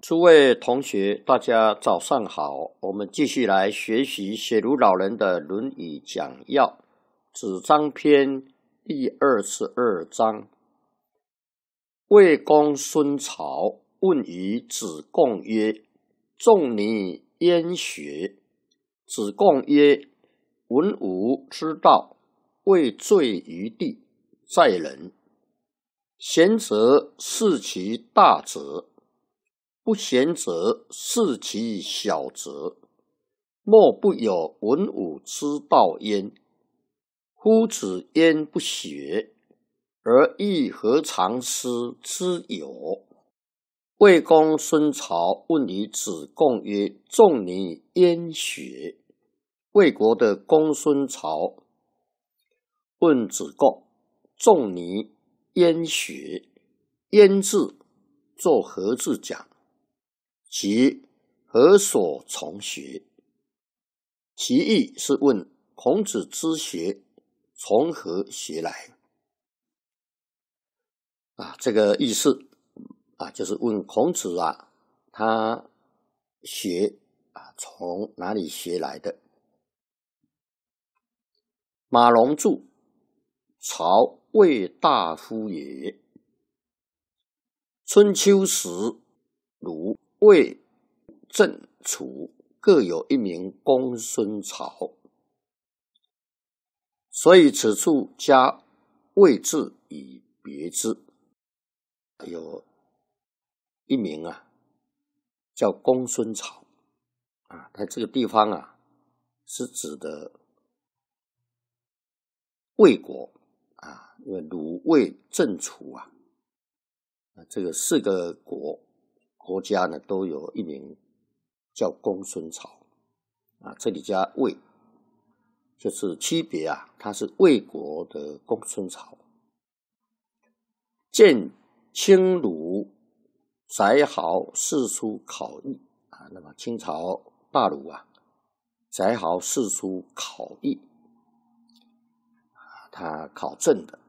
诸位同学，大家早上好。我们继续来学习写如老人的《论语》讲要，子张篇第22章。魏公孙曹问于子贡曰：“仲尼焉学？”子贡曰：“文武之道，未坠于地，在人。贤则视其大则，不贤则视其小则。莫不有文武之道焉。夫子焉不学，而亦何尝师之有？”魏公孙曹问于子贡曰：“仲尼焉学？”魏国的公孙曹问子贡：“仲尼焉学？”焉字作何字讲，其何所从学？其意是问孔子之学从何学来？这个意思就是问孔子他学从哪里学来的？马龙注：曹魏大夫也。春秋时，鲁、魏、郑、楚各有一名公孙曹，所以此处加魏字以别之。有一名叫公孙曹在这个地方是指的魏国因为鲁、魏、郑、楚这个4个国家呢，都有一名叫公孙曹这里加魏，就是区别他是魏国的公孙曹。见清鲁翟豪四书考异那么清朝大鲁翟豪四书考异他考证的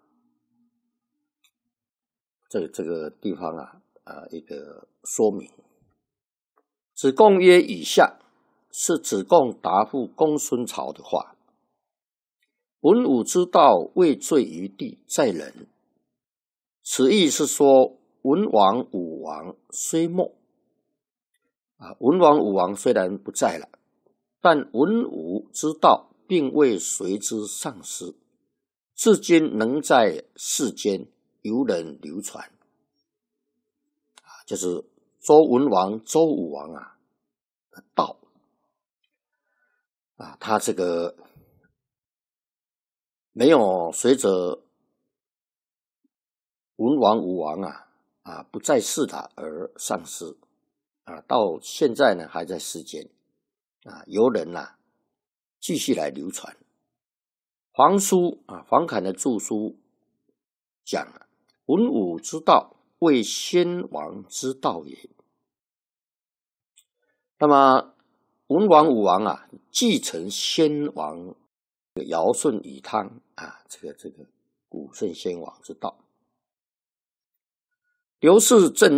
这个地方一个说明。子贡曰：“以下是子贡答复公孙曹的话：文武之道，未坠于地，在人。”此意是说，文王、武王虽没文王、武王虽然不在了，但文武之道并未随之丧失，至今能在世间有人流传就是周文王、周武王的道他这个没有随着文王、武王不在世了而丧失到现在呢还在世间有人继续来流传。黄书黄侃的著书讲文武之道，为先王之道也。那么文王、武王继承先王尧舜禹汤这个古圣先王之道。刘氏正